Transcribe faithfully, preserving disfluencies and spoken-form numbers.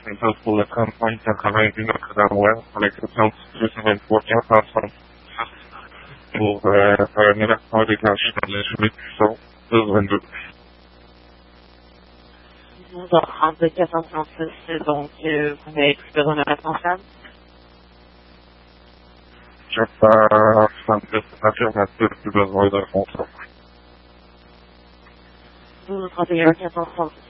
Centre pour la campagne quatre-vingt du Notre-Dame-Ouest, à l'exception du deux cent vingt-trois quatre cent soixante pour euh, faire un électeur déclenché dans la chemin de Puisson, douze vingt-deux. douze heures trente de quatre cent soixante-six, donc euh, vous n'avez plus besoin de responsable. Je pars soixante-dix affirmatif, plus besoin d'un responsable. douze trente et un quatre cent soixante-six.